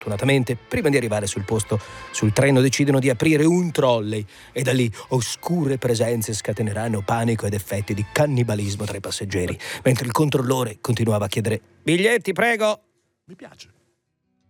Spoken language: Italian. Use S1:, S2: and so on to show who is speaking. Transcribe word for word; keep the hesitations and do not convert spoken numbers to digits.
S1: Fortunatamente, prima di arrivare sul posto, sul treno decidono di aprire un trolley e da lì oscure presenze scateneranno panico ed effetti di cannibalismo tra i passeggeri, mentre il controllore continuava a chiedere: biglietti, prego!
S2: Mi piace.